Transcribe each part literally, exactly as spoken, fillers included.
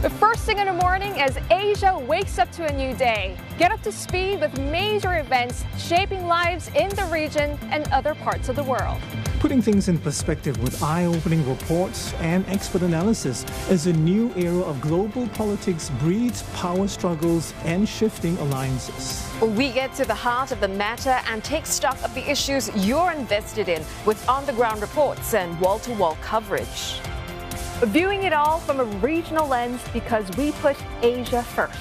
But first thing in the morning as Asia wakes up to a new day. Get up to speed with major events shaping lives in the region and other parts of the world. Putting things in perspective with eye-opening reports and expert analysis as a new era of global politics breeds power struggles and shifting alliances. We get to the heart of the matter and take stock of the issues you're invested in with on-the-ground reports and wall-to-wall coverage. Viewing it all from a regional lens because we put Asia first.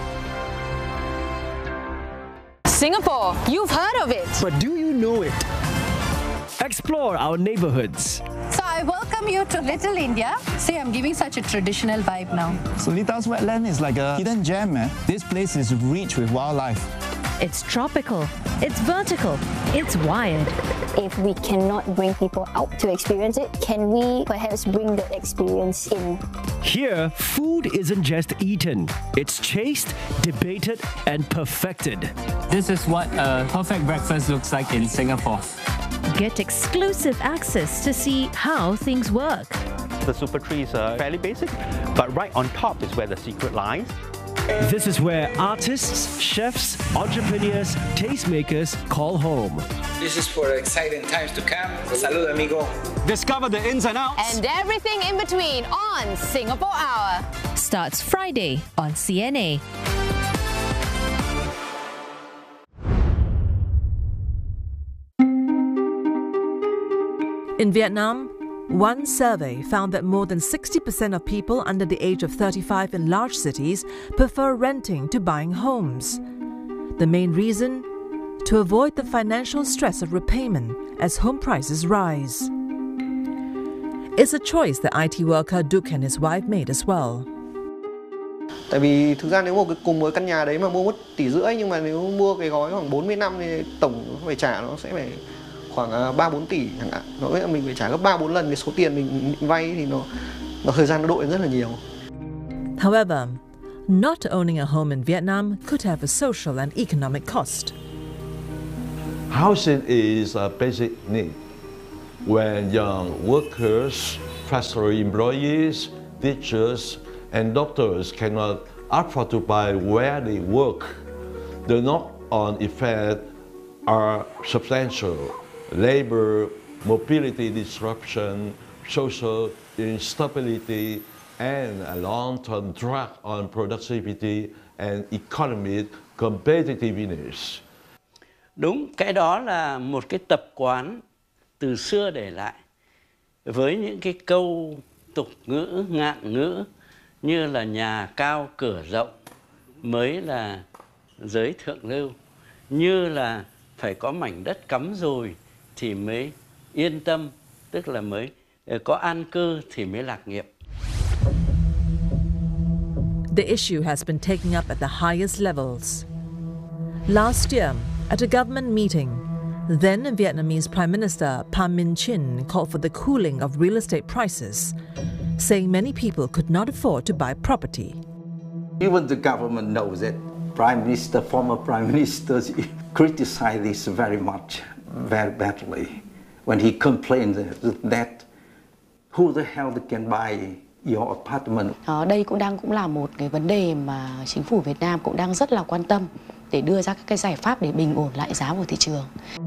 Singapore, you've heard of it. But do you know it? Explore our neighborhoods. So I welcome you to Little India. See, I'm giving such a traditional vibe now. Solitas wetland is like a hidden gem, man. This place is rich with wildlife. It's tropical, it's vertical, it's wired. If we cannot bring people out to experience it, can we perhaps bring the experience in? Here, food isn't just eaten. It's chased, debated, and perfected. This is what a perfect breakfast looks like in Singapore. Get exclusive access to see how things work. The super trees are fairly basic, but right on top is where the secret lies. This is where artists, chefs, entrepreneurs, tastemakers call home. This is for exciting times to come. Salud, amigo. Discover the ins and outs. And everything in between on Singapore Hour. Starts Friday on C N A. In Vietnam, one survey found that more than sixty percent of people under the age of thirty-five in large cities prefer renting to buying homes. The main reason? To avoid the financial stress of repayment as home prices rise. It's a choice that I T worker Duc and his wife made as well. Tại vì thực ra nếu một cái cùng một căn nhà đấy mà mua một tỷ rưỡi, nhưng mà nếu mua cái gói khoảng bốn mươi năm thì tổng phải trả nó sẽ phải khoảng ba bốn tỷ chẳng hạn. Nó nghĩa là mình phải trả gấp ba bốn lần cái số tiền mình vay thì nó nó thời gian nó đội rất là nhiều. However, not owning a home in Vietnam could have a social and economic cost. Housing is a basic need. When young workers, factory employees, teachers, and doctors cannot afford to buy where they work, the knock-on effects are substantial. Labor, mobility disruption, social instability, and a long-term drag on productivity and economic competitiveness. Đúng, cái đó là một cái tập quán từ xưa để lại với những cái câu tục ngữ, ngạn ngữ như là nhà cao cửa rộng mới là giới thượng lưu, như là phải có mảnh đất cắm dùi thì mới yên tâm, tức là mới có an cư thì mới lạc nghiệp. The issue has been taken up at the highest levels. Last year, at a government meeting, then Vietnamese Prime Minister Pham Minh Chinh called for the cooling of real estate prices, saying many people could not afford to buy property. Even the government knows it. Prime Minister, former Prime Ministers criticize this very much, very badly, when he complained that who the hell can buy your apartment. Ở đây cũng đang cũng là một cái vấn đề mà chính phủ Việt Nam cũng đang rất là quan tâm để đưa ra các cái giải pháp để bình ổn lại giá của thị trường.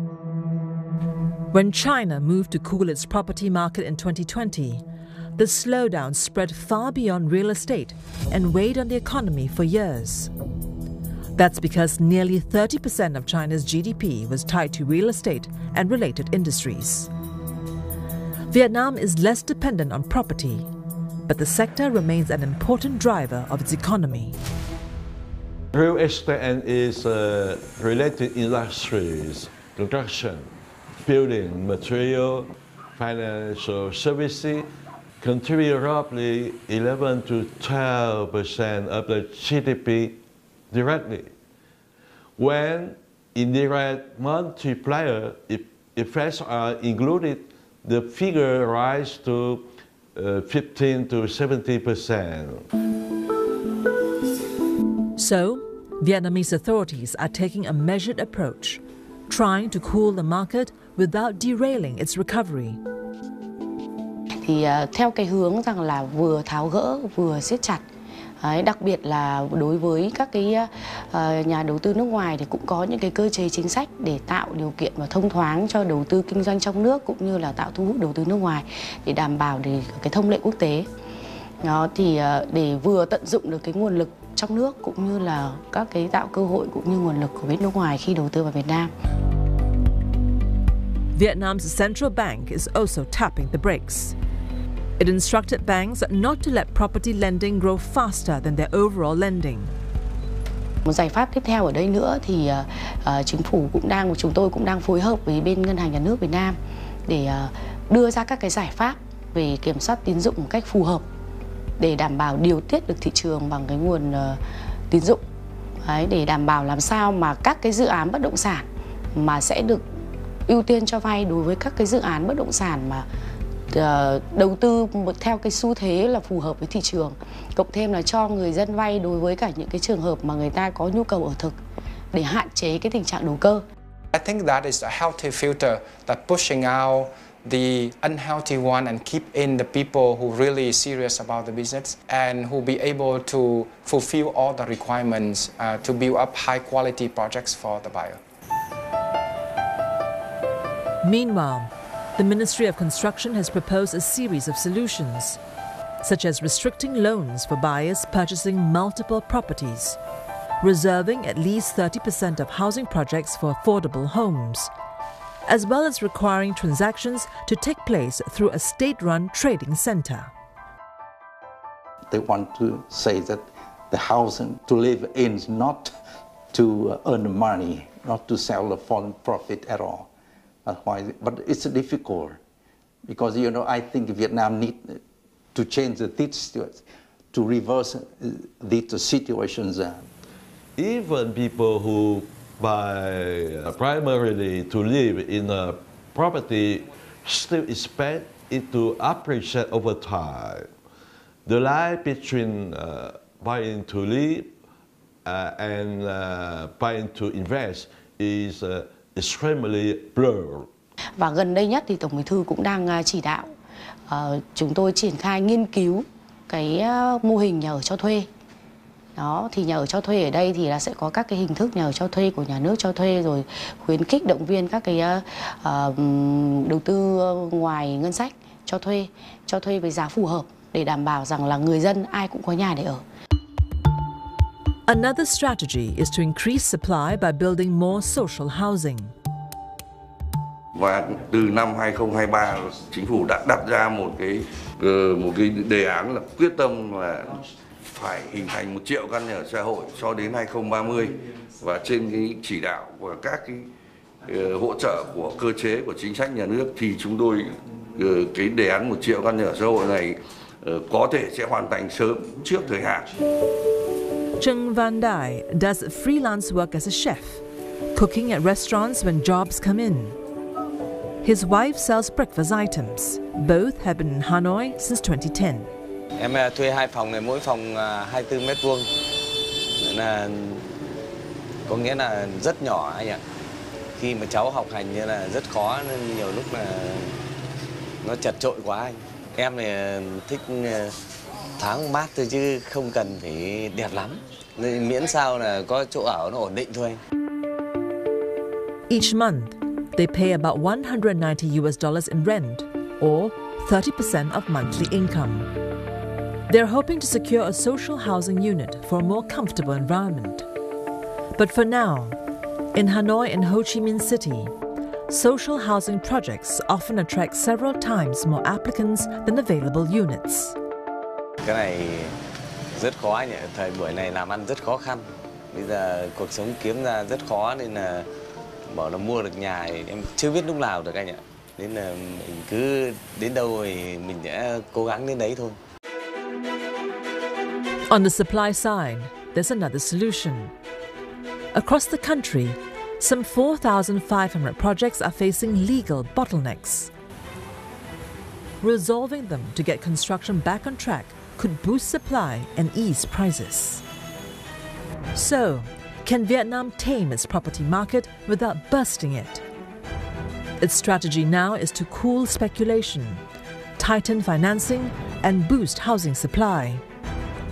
When China moved to cool its property market in twenty twenty, the slowdown spread far beyond real estate and weighed on the economy for years. That's because nearly thirty percent of China's G D P was tied to real estate and related industries. Vietnam is less dependent on property, but the sector remains an important driver of its economy. Real estate and its uh, related industries, construction, building material, financial services, contribute roughly eleven to twelve percent of the G D P directly. When indirect multiplier effects are included, the figure rises to uh, fifteen to seventy percent. So, Vietnamese authorities are taking a measured approach, trying to cool the market without derailing its recovery. Thì uh, theo cái hướng rằng là vừa tháo gỡ vừa siết chặt Đấy, đặc biệt là đối với các cái uh, nhà đầu tư nước ngoài thì cũng có những cái cơ chế chính sách để tạo điều kiện và thông thoáng cho đầu tư kinh doanh trong nước cũng như là tạo thu hút đầu tư nước ngoài để đảm bảo để cái thông lệ quốc tế. Đó, thì uh, để vừa tận dụng được cái nguồn lực trong nước cũng như là các cái tạo cơ hội cũng như nguồn lực của bên nước ngoài khi đầu tư vào Việt Nam. Vietnam's central bank is also tapping the brakes. It instructed banks not to let property lending grow faster than their overall lending. Một giải pháp tiếp theo ở đây nữa thì uh, chính phủ cũng đang, chúng tôi cũng đang phối hợp với bên Ngân hàng Nhà nước Việt Nam để uh, đưa ra các cái giải pháp về kiểm soát tín dụng một cách phù hợp để đảm bảo điều tiết được thị trường bằng cái nguồn uh, tín dụng. Đấy, để đảm bảo làm sao mà các cái dự án bất động sản mà sẽ được ưu tiên cho vay đối với các cái dự án bất động sản mà uh, đầu tư một theo cái xu thế là phù hợp với thị trường, cộng thêm là cho người dân vay đối với cả những cái trường hợp mà người ta có nhu cầu ở thực để hạn chế cái tình trạng đầu cơ. I think that is a healthy filter that pushing out the unhealthy one and keep in the people who really serious about the business and who be able to fulfill all the requirements uh, to build up high quality projects for the buyer. Meanwhile, the Ministry of Construction has proposed a series of solutions, such as restricting loans for buyers purchasing multiple properties, reserving at least thirty percent of housing projects for affordable homes, as well as requiring transactions to take place through a state-run trading center. They want to say that the housing to live in is not to earn money, not to sell for profit at all. Why? But it's difficult because, you know, I think Vietnam need to change this, to reverse these situations. Even people who buy primarily to live in a property still expect it to appreciate over time. The line between uh, buying to live uh, and uh, buying to invest is uh, extremely blurred. Và gần đây nhất thì Tổng Bí thư cũng đang chỉ đạo uh, chúng tôi triển khai nghiên cứu cái uh, mô hình nhà ở cho thuê. Đó, thì nhà ở cho thuê ở đây thì là sẽ có các cái hình thức nhà ở cho thuê của nhà nước cho thuê, rồi khuyến khích động viên các cái uh, đầu tư ngoài ngân sách cho thuê, cho thuê với giá phù hợp để đảm bảo rằng là người dân ai cũng có nhà để ở. Another strategy is to increase supply by building more social housing. Và từ năm hai không hai ba, chính phủ đã đặt ra một cái một cái đề án là quyết tâm là phải hình thành một triệu căn nhà ở xã hội cho đến hai không ba mươi, và trên cái chỉ đạo và các cái uh, hỗ trợ của cơ chế của chính sách nhà nước thì chúng tôi uh, cái đề án một triệu căn nhà ở xã hội này uh, có thể sẽ hoàn thành sớm trước thời hạn. Chung Van Dai does freelance work as a chef, cooking at restaurants when jobs come in. His wife sells breakfast items. Both have been in Hanoi since twenty ten. Em thuê hai phòng này, mỗi phòng hai mươi tư mét vuông, là có nghĩa là rất nhỏ anh ạ. Khi mà cháu học hành như là rất khó nên nhiều lúc là nó chật chội quá anh. Em này thích thoáng mát thôi chứ không cần phải đẹp lắm, nên miễn sao là có chỗ ở nó ổn định thôi anh. Each month, they pay about one hundred ninety U S dollars in rent, or thirty percent of monthly income. They're hoping to secure a social housing unit for a more comfortable environment. But for now, in Hanoi and Ho Chi Minh City, social housing projects often attract several times more applicants than available units. Cái này rất khó anh ạ, thời buổi này làm ăn rất khó khăn. Bây giờ cuộc sống kiếm ra rất khó nên là bảo là mua được nhà thì em chưa biết lúc nào được anh ạ. Nên là mình cứ đến đâu thì mình sẽ cố gắng đến đấy thôi. On the supply side, there's another solution. Across the country, some four thousand five hundred projects are facing legal bottlenecks. Resolving them to get construction back on track could boost supply and ease prices. So, can Vietnam tame its property market without bursting it? Its strategy now is to cool speculation, tighten financing, and boost housing supply,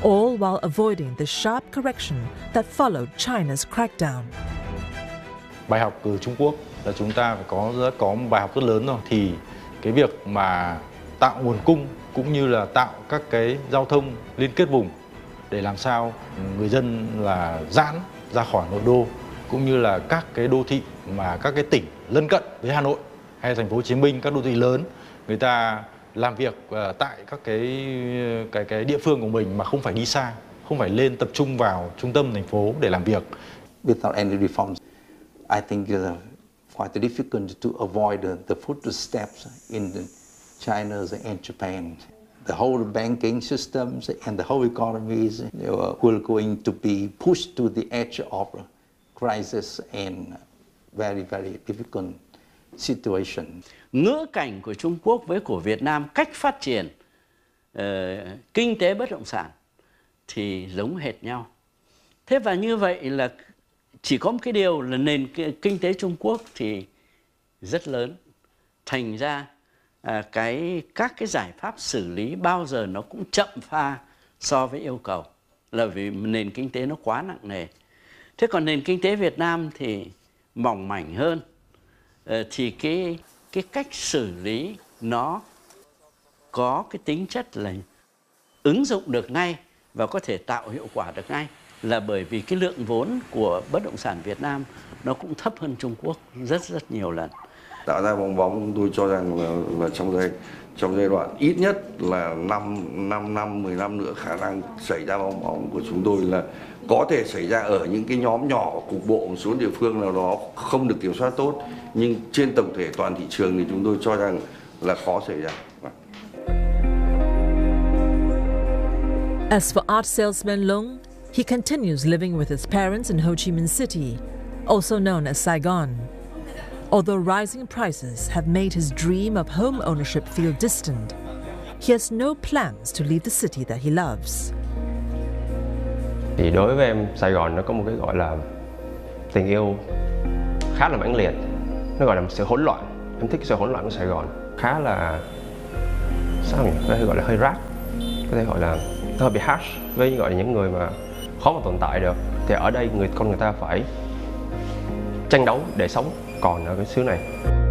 all while avoiding the sharp correction that followed China's crackdown. Bài học từ Trung Quốc là chúng ta phải có rất có một bài học rất lớn rồi, thì cái việc mà tạo nguồn cung cũng như là tạo các cái giao thông liên kết vùng để làm sao người dân là giãn ra khỏi nội đô, cũng như là các cái đô thị mà các cái tỉnh lân cận với Hà Nội hay thành phố Hồ Chí Minh, các đô thị lớn, người ta làm việc tại các cái cái cái địa phương của mình mà không phải đi xa, không phải lên tập trung vào trung tâm thành phố để làm việc. Without any reforms, I think uh, quite difficult to avoid the, the footsteps in the China and Japan. The whole banking systems and the whole economies uh, will going to be pushed to the edge of crisis and very, very difficult situation. Ngữ cảnh của Trung Quốc với của Việt Nam, cách phát triển uh, kinh tế bất động sản thì giống hệt nhau. Thế và như vậy là chỉ có một cái điều là nền kinh tế Trung Quốc thì rất lớn. Thành ra à, cái các cái giải pháp xử lý bao giờ nó cũng chậm pha so với yêu cầu, là vì nền kinh tế nó quá nặng nề. Thế còn nền kinh tế Việt Nam thì mỏng mảnh hơn, à, thì cái cái cách xử lý nó có cái tính chất là ứng dụng được ngay và có thể tạo hiệu quả được ngay, là bởi vì cái lượng vốn của bất động sản Việt Nam nó cũng thấp hơn Trung Quốc rất rất nhiều lần. Tạo ra bong bóng tôi cho rằng là, là trong giai trong giai đoạn ít nhất là năm năm năm mười năm nữa, khả năng xảy ra bong bóng của chúng tôi là có thể xảy ra ở những cái nhóm nhỏ cục bộ một số địa phương nào đó không được kiểm soát tốt, nhưng trên tổng thể toàn thị trường thì chúng tôi cho rằng là khó xảy ra. As for art salesman Lung, he continues living with his parents in Ho Chi Minh City, also known as Saigon. Although rising prices have made his dream of home ownership feel distant, he has no plans to leave the city that he loves. Thì đối với em, Sài Gòn nó có một cái gọi là tình yêu khá là mãnh liệt. Nó gọi là một sự hỗn loạn. Em thích cái sự hỗn loạn của Sài Gòn. Khá là, sao nhỉ? Có thể gọi là hơi rác. Có thể gọi là nó hơi bị harsh với gọi là những người mà khó mà tồn tại được. Thì ở đây người con người ta phải tranh đấu để sống còn ở cái xứ này.